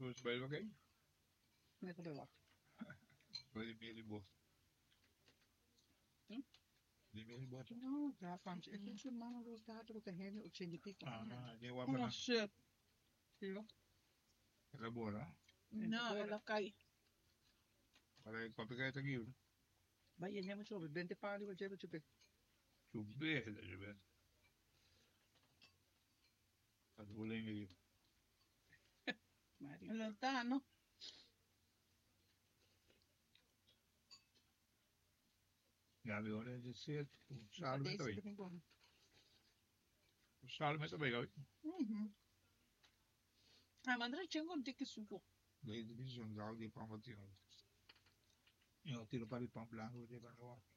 Terus balik pakai? Ini tuh lewat. Milih buat. Milih buat. Oh, gapan sih. Itu sih mana lu tahu tuh teh ini udah jadi Dia apa Oh nah? shit. Iya. Kita buat. No, ela cai. Kalau kopi kayak tadi, Bayarnya macam apa? 20 pali aja lu coba. coba aja. Ada boleh gitu. Mari. Lontano. Gabi ora di set, salve Adesso toi. che mi buono. Salve to bega. Ah, ma andrei c'è un tic su. Lei di bisogno di pamatino. Io tiro per il pan blanco di